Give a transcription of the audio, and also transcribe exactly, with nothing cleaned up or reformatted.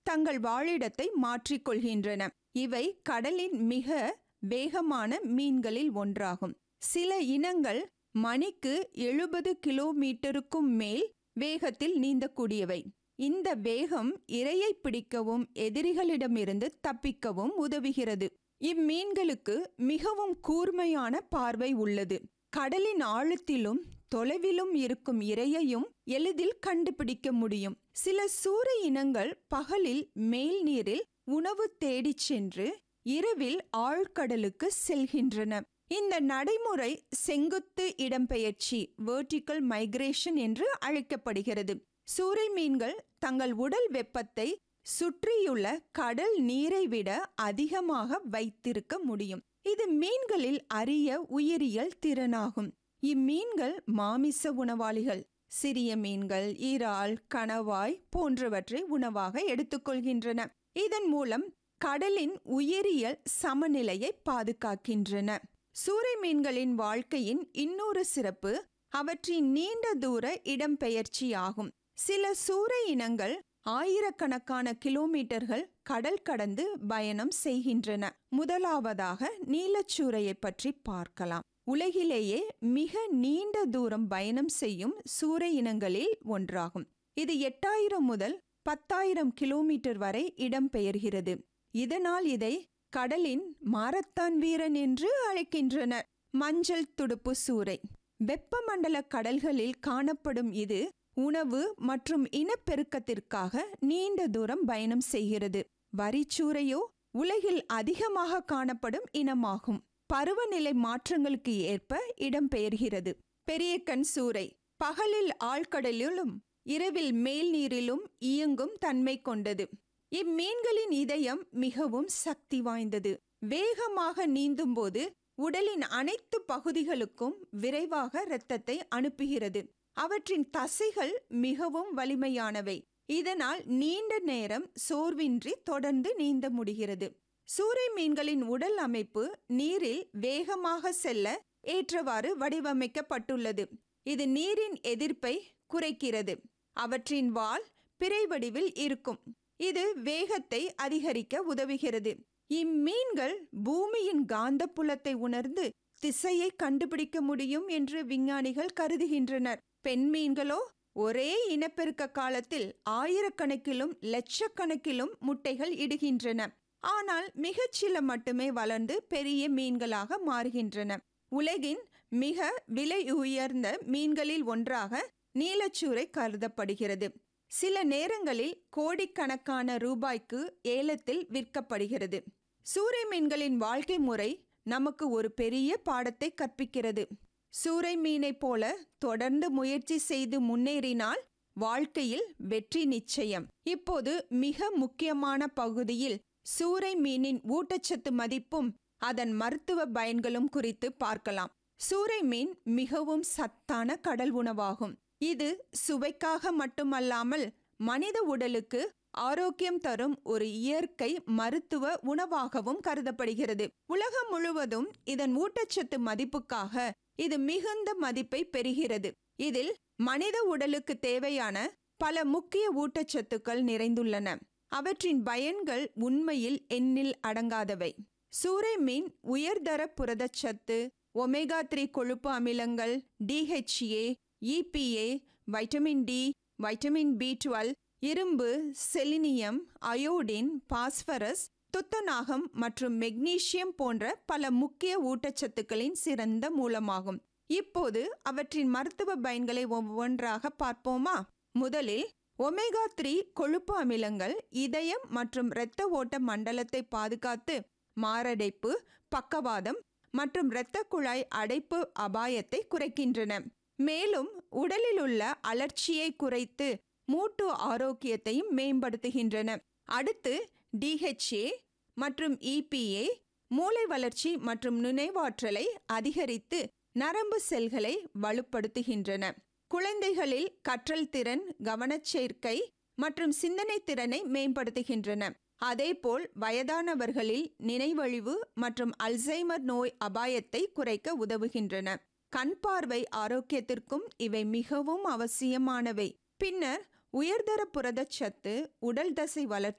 தங்கள் வாழிடத்தை மாற்றிக்கொள்கின்றன. இவை கடலின் மிக வேகமான மீன்களில் ஒன்றாகும். சில இனங்கள் மணிக்கு எழுபது கிலோமீட்டருக்கும் மேல் வேகத்தில் நீந்தக்கூடியவை. இந்த வேகம் இரையை பிடிக்கவும் எதிரிகளிடமிருந்து தப்பிக்கவும் உதவுகிறது. இம்மீன்களுக்கு மிகவும் கூர்மையான பார்வை உள்ளது. கடலின் ஆழத்திலும் தொலைவிலும் இருக்கும் இரையையும் எளிதில் கண்டுபிடிக்க முடியும். சில சூறை இனங்கள் பகலில் மேல் நீரில் உணவு தேடிச் சென்று இரவில் ஆழ்கடலுக்கு செல்கின்றன. இந்த நடைமுறை செங்குத்து இடம்பெயர்ச்சி வெர்டிகல் மைக்ரேஷன் என்று அழைக்கப்படுகிறது. சூறை மீன்கள் தங்கள் உடல் வெப்பத்தை சுற்றியுள்ள கடல் நீரை விட அதிகமாக வைத்திருக்க முடியும். இது மீன்களில் அரிய உயிரியல் திறனாகும். இம்மீன்கள் மாமிச உணவாளிகள். சிறிய மீன்கள், இறால், கணவாய் போன்றவற்றை உணவாக எடுத்துக்கொள்கின்றன. இதன் மூலம் கடலின் உயிரியல் சமநிலையை பாதுகாக்கின்றன. சூறை மீன்களின் வாழ்க்கையின் இன்னொரு சிறப்பு அவற்றின் நீண்ட தூர இடம்பெயர்ச்சி ஆகும். சில சூறை இனங்கள் ஆயிரக்கணக்கான கிலோமீட்டர்கள் கடல் கடந்து பயணம் செய்கின்றன. முதலாவதாக நீலச்சூரையை பற்றி பார்க்கலாம். உலகிலேயே மிக நீண்ட தூரம் பயணம் செய்யும் சூறை இனங்களில் ஒன்றாகும். இது எட்டாயிரம் முதல் பத்தாயிரம் கிலோமீட்டர் வரை இடம்பெயர்கிறது. இதனால் இதை கடலின் மாரத்தான் வீரன் என்று அழைக்கின்றனர். மஞ்சள் துடுப்பு சூறை. வெப்பமண்டல கடல்களில் காணப்படும் இது உணவு மற்றும் இனப்பெருக்கத்திற்காக நீண்ட தூரம் பயணம் செய்கிறது. வரிச்சூரையோ உலகில் அதிகமாக காணப்படும் இனமாகும். பருவநிலை மாற்றங்களுக்கு ஏற்ப இடம்பெயர்கிறது. பெரிய கண் சூறை. பகலில் ஆழ்கடலிலும் இரவில் மேல் நீரிலும் இயங்கும் தன்மை கொண்டது. இம்மீன்களின் இதயம் மிகவும் சக்தி வாய்ந்தது. வேகமாக நீந்தும் போது உடலின் அனைத்து பகுதிகளுக்கும் விரைவாக இரத்தத்தை அனுப்புகிறது. அவற்றின் தசைகள் மிகவும் வலிமையானவை. இதனால் நீண்ட நேரம் சோர்வின்றி தொடர்ந்து நீந்த முடிகிறது. சூறை மீன்களின் உடல் அமைப்பு நீரில் வேகமாக செல்ல ஏற்றவாறு வடிவமைக்கப்பட்டுள்ளது. இது நீரின் எதிர்ப்பை குறைக்கிறது. அவற்றின் வால் பிறை வடிவில் இருக்கும். இது வேகத்தை அதிகரிக்க உதவுகிறது. இம்மீன்கள் பூமியின் காந்த புலத்தை உணர்ந்து திசையை கண்டுபிடிக்க முடியும் என்று விஞ்ஞானிகள் கருதுகின்றனர். பெண் மீன்களோ ஒரே இனப்பெருக்க காலத்தில் ஆயிரக்கணக்கிலும் லட்சக்கணக்கிலும் முட்டைகள் இடுகின்றன. ஆனால் மிகச்சில மட்டுமே வளர்ந்து பெரிய மீன்களாக மாறுகின்றன. உலகின் மிக விலை உயர்ந்த மீன்களில் ஒன்றாக நீலச்சூரை கருதப்படுகிறது. சில நேரங்களில் கோடிக்கணக்கான ரூபாய்க்கு ஏலத்தில் விற்கப்படுகிறது. சூறை மீன்களின் வாழ்க்கை முறை நமக்கு ஒரு பெரிய பாடத்தை கற்பிக்கிறது. சூறை மீனை போல தொடர்ந்து முயற்சி செய்து முன்னேறினால் வாழ்க்கையில் வெற்றி நிச்சயம். இப்போது மிக முக்கியமான பகுதியில் சூறை மீனின் ஊட்டச்சத்து மதிப்பும் அதன் மருத்துவ பயன்களும் குறித்து பார்க்கலாம். சூறை மீன் மிகவும் சத்தான கடல் உணவாகும். இது சுவைக்காக மட்டுமல்லாமல் மனித உடலுக்கு ஆரோக்கியம் தரும் ஒரு இயற்கை மருத்துவ உணவாகவும் கருதப்படுகிறது. உலகம் முழுவதும் இதன் ஊட்டச்சத்து மதிப்புக்காக இது மிகுந்த மதிப்பை பெறுகிறது. இதில் மனித உடலுக்கு தேவையான பல முக்கிய ஊட்டச்சத்துக்கள் நிறைந்துள்ளன. அவற்றின் பயன்கள் உண்மையில் எண்ணில் அடங்காதவை. சூறை மீன் உயர்தர புரதச்சத்து, ஒமேகா த்ரீ கொழுப்பு அமிலங்கள், DHA, EPA, vitamin D, vitamin B twelve, இரும்பு, செலினியம், அயோடின், பாஸ்பரஸ், துத்தநாகம் மற்றும் மெக்னீசியம் போன்ற பல முக்கிய ஊட்டச்சத்துக்களின் சிறந்த மூலமாகும். இப்போது அவற்றின் மருத்துவ பயன்களை ஒவ்வொன்றாக பார்ப்போமா? முதலில் ஒமேகா த்ரீ கொழுப்பு அமிலங்கள் இதயம் மற்றும் இரத்த ஓட்ட மண்டலத்தை பாதுகாத்து மாரடைப்பு, பக்கவாதம் மற்றும் இரத்த குழாய் அடைப்பு அபாயத்தை குறைக்கின்றன. மேலும் உடலில் உள்ள அலர்ச்சியை குறைத்து மூட்டு ஆரோக்கியத்தையும் மேம்படுத்துகின்றன. அடுத்து டிஹெச்ஏ மற்றும் இபிஏ மூளை வளர்ச்சி மற்றும் நினைவாற்றலை அதிகரித்து நரம்பு செல்களை வலுப்படுத்துகின்றன. குழந்தைகளில் கற்றல் திறன், கவனச்சேர்க்கை மற்றும் சிந்தனை திறனை மேம்படுத்துகின்றன. அதேபோல் வயதானவர்களில் நினைவழிவு மற்றும் அல்சைமர் நோய் அபாயத்தை குறைக்க உதவுகின்றன. கண் பார்வை ஆரோக்கியத்திற்கும் இவை மிகவும் அவசியமானவை. பின்னர் உயர்தர புரதச்சத்து உடல் தசை வளர்ச்சி